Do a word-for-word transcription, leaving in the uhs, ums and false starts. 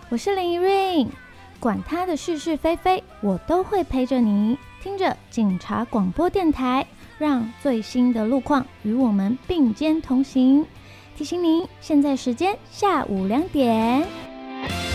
我是林怡韵，管他的是是非非，我都会陪着你。听着警察广播电台，让最新的路况与我们并肩同行。提醒您，现在时间下午两点。